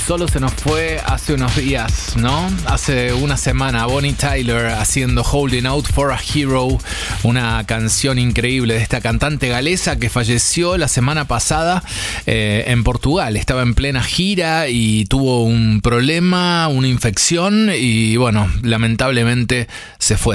solo se nos fue hace unos días, ¿no? Hace una semana, Bonnie Tyler haciendo Holding Out for a Hero, una canción increíble de esta cantante galesa que falleció la semana pasada en Portugal. Estaba en plena gira y tuvo un problema, una infección y bueno, lamentablemente se fue.